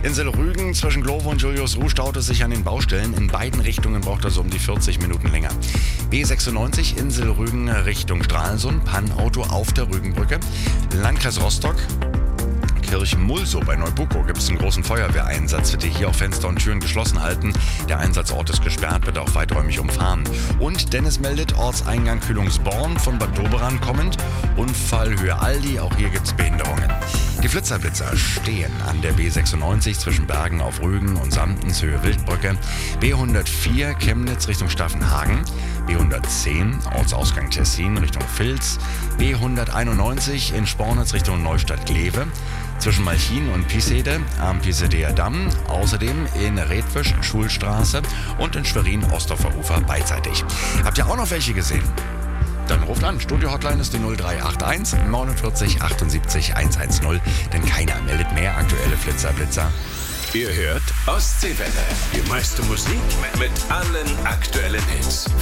Insel Rügen zwischen Glovo und Julius Ruh staut es sich an den Baustellen. In beiden Richtungen braucht er so um die 40 Minuten länger. B96 Insel Rügen Richtung Stralsund, Pannauto auf der Rügenbrücke. Landkreis Rostock. Kirchmulsow bei Neubuckow gibt es einen großen Feuerwehreinsatz. Bitte hier auch Fenster und Türen geschlossen halten. Der Einsatzort ist gesperrt, wird auch weiträumig umfahren. Und Dennis meldet, Ortseingang Kühlungsborn von Bad Doberan kommend. Unfallhöhe Aldi, auch hier gibt es Behinderungen. Die Flitzerblitzer stehen an der B96 zwischen Bergen auf Rügen und Samtens Höhe Wildbrücke. B104 Chemnitz Richtung Staffenhagen. B110 Ortsausgang Tessin Richtung Vils. B191 in Spornitz Richtung Neustadt-Glewe. Zwischen Malchin und Pisede am Pisedeer Damm, außerdem in Redwisch, Schulstraße und in Schwerin, Ostdorfer Ufer beidseitig. Habt ihr auch noch welche gesehen? Dann ruft an. Studio-Hotline ist die 0381 49 78 110, denn keiner meldet mehr aktuelle Flitzer-Blitzer. Ihr hört Ostseewelle. Die meiste Musik mit allen aktuellen Hits.